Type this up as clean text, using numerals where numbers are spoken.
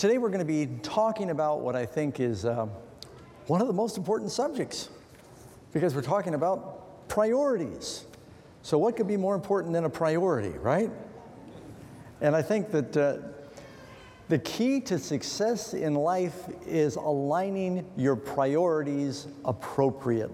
Today we're going to be talking about what I think is one of the most important subjects, because we're talking about priorities. So what could be more important than a priority, right? And I think that the key to success in life is aligning your priorities appropriately.